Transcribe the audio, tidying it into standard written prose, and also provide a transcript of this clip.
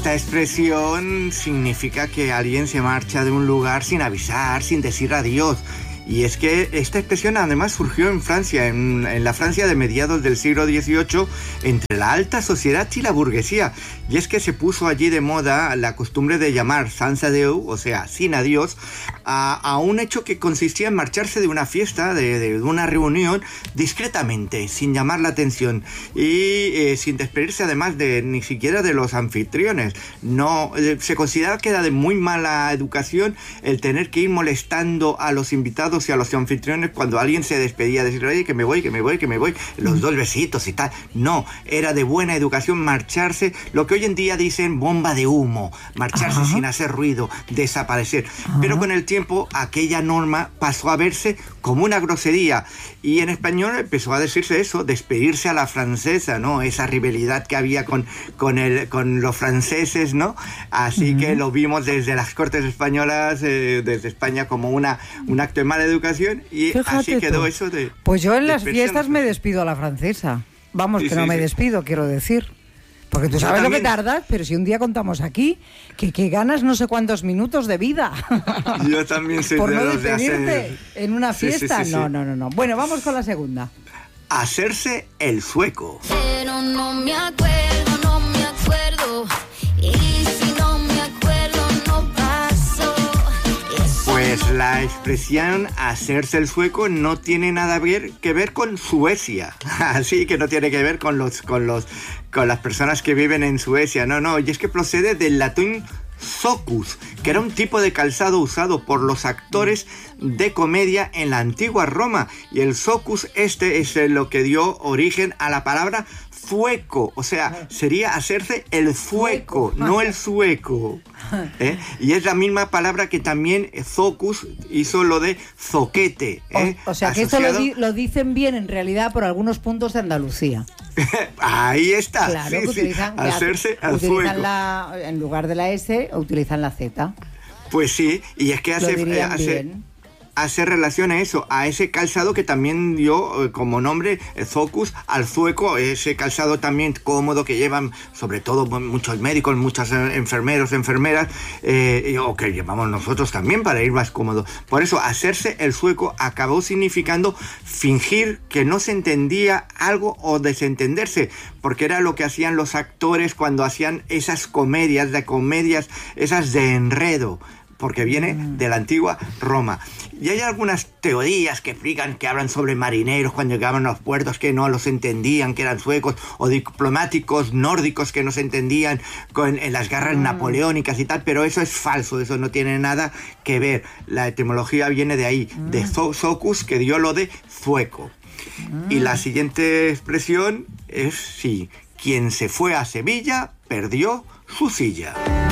Esta expresión significa que alguien se marcha de un lugar sin avisar, sin decir adiós. Y es que esta expresión además surgió en Francia, en la Francia de mediados del siglo XVIII, entre la alta sociedad y la burguesía. Y es que se puso allí de moda la costumbre de llamar sans adieu, o sea, sin adiós, a un hecho que consistía en marcharse de una fiesta, de una reunión, discretamente, sin llamar la atención y sin despedirse además ni siquiera de los anfitriones. No, se considera que era de muy mala educación el tener que ir molestando a los invitados y a los anfitriones cuando alguien se despedía, decir, oye, que me voy, los dos besitos y tal. No, era de buena educación marcharse, lo que hoy en día dicen bomba de humo, marcharse sin hacer ruido, desaparecer. Pero con el tiempo aquella norma pasó a verse como una grosería y en español empezó a decirse eso, despedirse a la francesa, ¿no? Esa rivalidad que había con los franceses, ¿no? Así que lo vimos desde las Cortes españolas, desde España, como un acto de mala educación y fíjate así quedó tú. Eso de... Pues yo en las fiestas me despido a la francesa. Vamos, sí, que no me despido, quiero decir. Porque tú sabes lo que tardas, pero si un día contamos aquí que ganas no sé cuántos minutos de vida. Yo también soy por de no los de despedirte en una fiesta. Sí. No. Bueno, vamos con la segunda. Hacerse el sueco. Pero no me acuerdo. Y si no me acuerdo, no pasó. Pues la expresión hacerse el sueco no tiene nada que ver con Suecia. Así que no tiene que ver con las personas que viven en Suecia. No, y es que procede del latín socus, que era un tipo de calzado usado por los actores de comedia en la antigua Roma. Y el socus es lo que dio origen a la palabra zueco, o sea, sería hacerse el zueco, no el sueco. Y es la misma palabra que también Zocus hizo lo de zoquete. O sea, que asociado... esto lo dicen bien en realidad por algunos puntos de Andalucía. Ahí está. Claro, sí, utilizan, hacerse al sueco. En lugar de la S, utilizan la Z. Pues sí, y es que hace relación a eso, a ese calzado que también dio como nombre Zocus al zueco, ese calzado también cómodo que llevan sobre todo muchos médicos, muchos enfermeros, enfermeras, o que llevamos nosotros también para ir más cómodo. Por eso hacerse el sueco acabó significando fingir que no se entendía algo o desentenderse, porque era lo que hacían los actores cuando hacían esas comedias, esas de enredo, porque viene de la antigua Roma. Y hay algunas teorías que explican, que hablan sobre marineros cuando llegaban a los puertos que no los entendían, que eran suecos, o diplomáticos nórdicos que no se entendían en las guerras napoleónicas y tal, pero eso es falso, eso no tiene nada que ver. La etimología viene de ahí, de socus, que dio lo de zueco. Y la siguiente expresión es, sí, quien se fue a Sevilla perdió su silla.